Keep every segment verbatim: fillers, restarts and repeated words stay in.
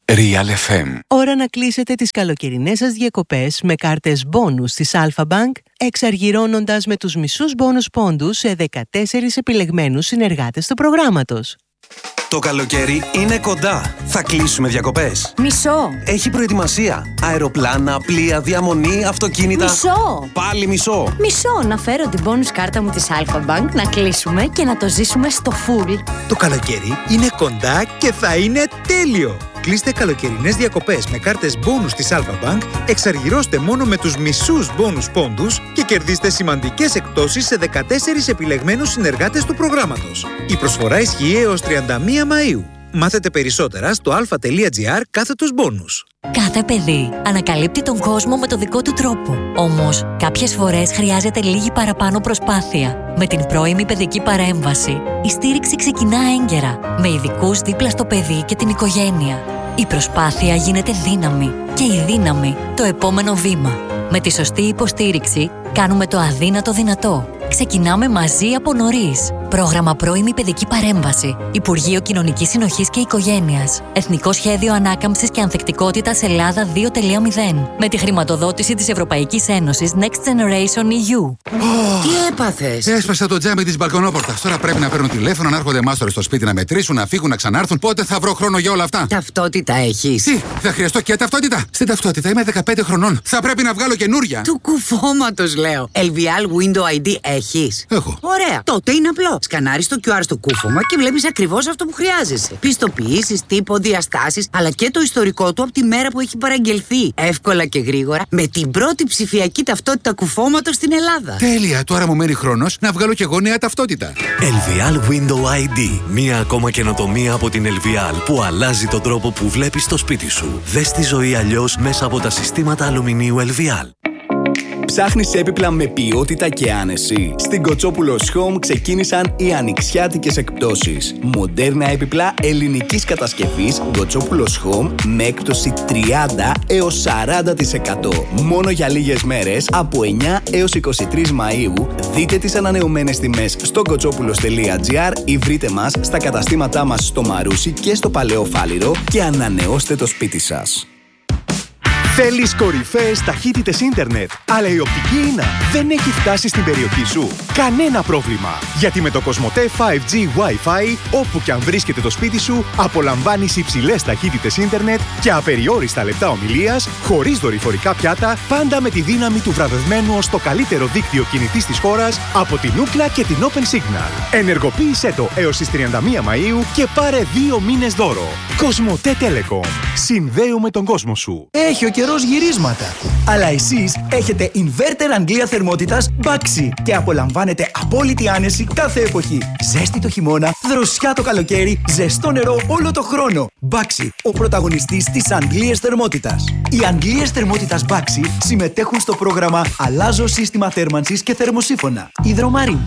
Real εφ εμ. Ώρα να κλείσετε τις καλοκαιρινές σας διακοπές με κάρτες μπόνους της Alpha Bank, εξαργυρώνοντας με τους μισούς μπόνους πόντους σε δεκατέσσερις επιλεγμένους συνεργάτες του προγράμματος. Το καλοκαίρι είναι κοντά. Θα κλείσουμε διακοπές. Μισό. Έχει προετοιμασία. Αεροπλάνα, πλοία, διαμονή, αυτοκίνητα. Μισό. Πάλι μισό. Μισό. Να φέρω την bonus κάρτα μου της Alpha Bank, να κλείσουμε και να το ζήσουμε στο full. Το καλοκαίρι είναι κοντά και θα είναι τέλειο. Κλείστε καλοκαιρινές διακοπές με κάρτες μπόνους της Alpha Bank, εξαργυρώστε μόνο με τους μισούς μπόνους πόντους και κερδίστε σημαντικές εκπτώσεις σε δεκατέσσερις επιλεγμένους συνεργάτες του προγράμματος. Η προσφορά ισχύει έως τριάντα μία Μαΐου. Μάθετε περισσότερα στο alpha.gr κάθετος μπόνους. Κάθε παιδί ανακαλύπτει τον κόσμο με το δικό του τρόπο. Όμως, κάποιες φορές χρειάζεται λίγη παραπάνω προσπάθεια. Με την πρώιμη παιδική παρέμβαση, η στήριξη ξεκινά έγκαιρα, με ειδικούς δίπλα στο παιδί και την οικογένεια. Η προσπάθεια γίνεται δύναμη και η δύναμη το επόμενο βήμα. Με τη σωστή υποστήριξη, κάνουμε το αδύνατο δυνατό. Ξεκινάμε μαζί από νωρίς. Πρόγραμμα πρώιμη παιδική παρέμβαση. Υπουργείο Κοινωνικής Συνοχής και Οικογένειας. Εθνικό Σχέδιο Ανάκαμψης και Ανθεκτικότητας Ελλάδα δύο τελεία μηδέν. Με τη χρηματοδότηση της Ευρωπαϊκής Ένωσης Next Generation ι γιου. Oh. Τι έπαθες? Έσπασα το τζάμι της μπαλκονόπορτας. Τώρα πρέπει να παίρνω τηλέφωνο, να έρχονται μάστορες στο σπίτι να μετρήσουν, να φύγουν, να ξανάρθουν. Πότε θα βρω χρόνο για όλα αυτά? Ταυτότητα έχεις? Τι, θα χρειαστώ και ταυτότητα? Στην ταυτότητα είμαι δεκαπέντε χρονών. Θα πρέπει να βγάλω καινούρια. Του κουφώματος λέω. ελ βι ελ Window άι ντι έχεις? Έχω. Ωραία. Τότε είναι απλό. Σκανάρεις το κιου αρ στο κούφωμα και βλέπεις ακριβώς αυτό που χρειάζεσαι. Πιστοποιήσεις, τύπο, διαστάσεις, αλλά και το ιστορικό του από τη μέρα που έχει παραγγελθεί. Εύκολα και γρήγορα, με την πρώτη ψηφιακή ταυτότητα κουφώματος στην Ελλάδα. Τέλεια. Τώρα μου μένει χρόνος να βγάλω κι εγώ νέα ταυτότητα. ελ βι ελ Window άι ντι. Μία ακόμα καινοτομία από την ελ βι ελ που αλλάζει τον τρόπο που βλέπεις το σπίτι σου. Δες τη ζωή αλλιώς μέσα από τα συστήματα αλουμινίου ελ βι ελ. Ψάχνεις έπιπλα με ποιότητα και άνεση? Στην Κοτσόπουλος Home ξεκίνησαν οι ανοιξιάτικες εκπτώσεις. Μοντέρνα έπιπλα ελληνικής κατασκευής Κοτσόπουλος Home με έκπτωση τριάντα έως σαράντα τοις εκατό. Μόνο για λίγες μέρες από εννιά έως είκοσι τρεις Μαΐου. Δείτε τις ανανεωμένες τιμές στο κοτσόπουλος τελεία τζι άρ ή βρείτε μας στα καταστήματά μας στο Μαρούσι και στο Παλαιό Φάληρο και ανανεώστε το σπίτι σας. Θέλεις κορυφαίες ταχύτητες ίντερνετ, αλλά η οπτική ίνα δεν έχει φτάσει στην περιοχή σου? Κανένα πρόβλημα! Γιατί με το Κοσμοτέ φάιβ τζι Wi-Fi, όπου και αν βρίσκεται το σπίτι σου, απολαμβάνεις υψηλές ταχύτητες ίντερνετ και απεριόριστα λεπτά ομιλίας, χωρίς δορυφορικά πιάτα, πάντα με τη δύναμη του βραβευμένου ως το καλύτερο δίκτυο κινητής της χώρας από την Ookla και την Open Signal. Ενεργοποίησέ το έως τις τριάντα μία Μαΐου και πάρε δύο μήνες δώρο. Κοσμοτέ Telecom. Συνδέουμε τον κόσμο σου. Έχει ο καιρός γυρίσματα. Αλλά εσείς έχετε inverter Αγγλία θερμότητας Baxi και απολαμβάνετε απόλυτη άνεση κάθε εποχή. Ζέστη το χειμώνα, δροσιά το καλοκαίρι, ζεστό νερό όλο το χρόνο. Baxi, ο πρωταγωνιστής της Αγγλίας θερμότητας. Οι Αγγλίες θερμότητας Baxi συμμετέχουν στο πρόγραμμα Αλλάζω σύστημα θέρμανσης και θερμοσύφωνα. Υδρομαρή.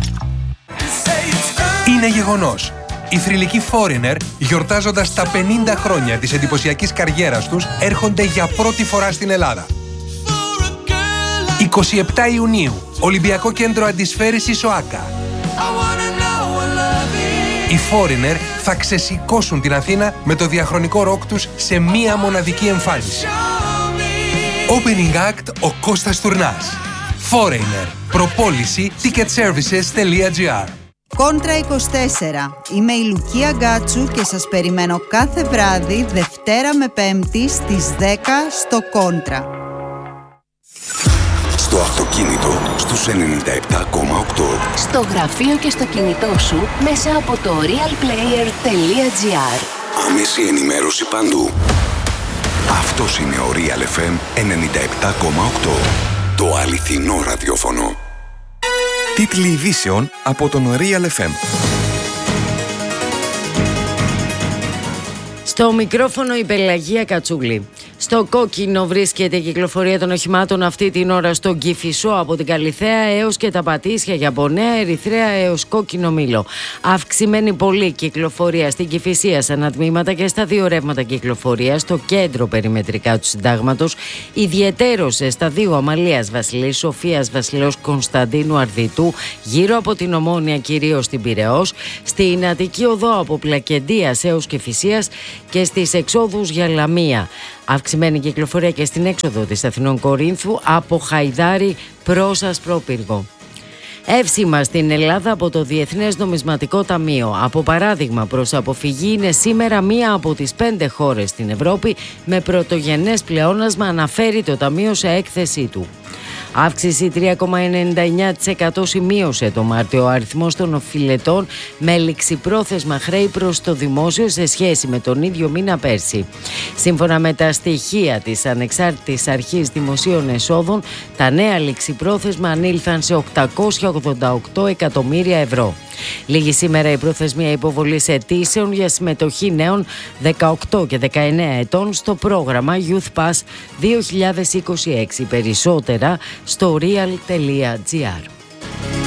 Είναι γεγονός. Οι θρυλικοί Foreigner, γιορτάζοντας τα πενήντα χρόνια της εντυπωσιακής καριέρας τους, έρχονται για πρώτη φορά στην Ελλάδα. είκοσι επτά Ιουνίου, Ολυμπιακό Κέντρο Αντισφαίρησης ΟΑΚΑ. Οι Foreigner θα ξεσηκώσουν την Αθήνα με το διαχρονικό ροκ τους σε μία μοναδική εμφάνιση. Opening Act ο Κώστας Τουρνάς. Foreigner. Προπόληση ticketservices τελεία τζι άρ. Κόντρα είκοσι τέσσερα. Είμαι η Λουκία Γκάτσου και σας περιμένω κάθε βράδυ, Δευτέρα με Πέμπτη στις δέκα στο Κόντρα. Στο αυτοκίνητο στους ενενήντα επτά κόμμα οκτώ. Στο γραφείο και στο κινητό σου μέσα από το realplayer τελεία τζι άρ. Άμεση ενημέρωση παντού. Αυτός είναι ο Real εφ εμ ενενήντα επτά κόμμα οκτώ. Το αληθινό ραδιόφωνο. Τίτλοι ειδήσεων από τον Real εφ εμ. Στο μικρόφωνο η Πελαγία Κατσούλη. Στο κόκκινο βρίσκεται η κυκλοφορία των οχημάτων αυτή την ώρα στον Κηφισό από την Καλιθέα έως και τα Πατήσια για Πονέα, Ερυθρέα έως Κόκκινο Μήλο. Αυξημένη πολύ κυκλοφορία στην Κηφισία σε ανατμήματα και στα δύο ρεύματα κυκλοφορία στο κέντρο περιμετρικά του Συντάγματος, ιδιαιτέρως στα δύο Αμαλίας Βασιλής, Σοφίας Βασιλέως Κωνσταντίνου Αρδιτού, γύρω από την Ομόνια κυρίως στην Πειραιώς, στην Αττική Οδό από Πλακεντίας έως Κηφισίας και στις εξόδους για Λαμία. Αυξημένη κυκλοφορία και στην έξοδο της Αθηνών Κορίνθου από Χαϊδάρη προς Ασπρόπυργο. Εύσημα στην Ελλάδα από το Διεθνές Νομισματικό Ταμείο. Από παράδειγμα προς αποφυγή είναι σήμερα μία από τις πέντε χώρες στην Ευρώπη με πρωτογενές πλεόνασμα, αναφέρει το Ταμείο σε έκθεσή του. Αύξηση τρία κόμμα ενενήντα εννέα τοις εκατό σημείωσε το Μάρτιο ο αριθμός των οφειλετών με ληξιπρόθεσμα χρέη προς το δημόσιο σε σχέση με τον ίδιο μήνα πέρσι. Σύμφωνα με τα στοιχεία της Ανεξάρτητης Αρχής Δημοσίων Εσόδων, τα νέα ληξιπρόθεσμα ανήλθαν σε οκτακόσια ογδόντα οκτώ εκατομμύρια ευρώ. Λίγη σήμερα η προθεσμία υποβολής αιτήσεων για συμμετοχή νέων δεκαοκτώ και δεκαεννέα ετών στο πρόγραμμα Youth Pass δύο χιλιάδες είκοσι έξι. Περισσότερα στο real τελεία gr.